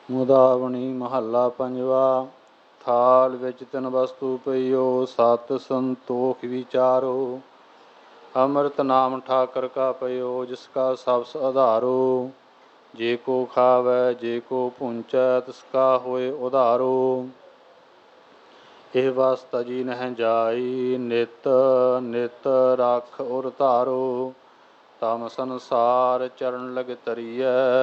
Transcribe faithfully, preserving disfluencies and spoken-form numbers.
ਮੁਦਾਵਣੀ ਮਹੱਲਾ ਪੰਜਵਾ। ਥਾਲ ਵਿੱਚ ਤਿੰਨ ਵਸਤੂ ਪਈਓ, ਸਤ ਸੰਤੋਖ ਵਿਚਾਰੋ। ਅੰਮ੍ਰਿਤ ਨਾਮ ਠਾਕਰ ਕਾ ਪਈਓ, ਜਿਸ ਕਾ ਸਬਸ ਆਧਾਰੋ। ਜੇ ਕੋ ਖਾਵੈ ਜੇ ਕੋ ਪੁੰਚੈ, ਤਿਸ ਕਾ ਹੋਏ ਉਧਾਰੋ। ਇਹ ਵਸ ਤਜੀ ਨਹਿ ਜਾਈ, ਨਿਤ ਨਿਤ ਰੱਖ ਉਰ ਧਾਰੋ। ਤਮ ਸੰਸਾਰ ਚਰਨ ਲਗ ਤਰੀਐ,